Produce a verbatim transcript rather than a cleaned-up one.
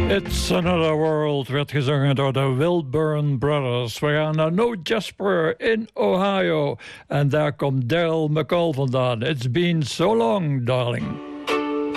It's Another World werd gezongen door de Wilburn Brothers. We gaan naar North Jasper in Ohio. En daar komt Daryl McCall vandaan. It's been so long, darling.